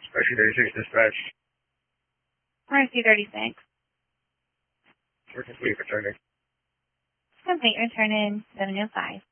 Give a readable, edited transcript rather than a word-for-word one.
Rescue 36 dispatch. Rescue 36. We're complete returning. Complete return in 705.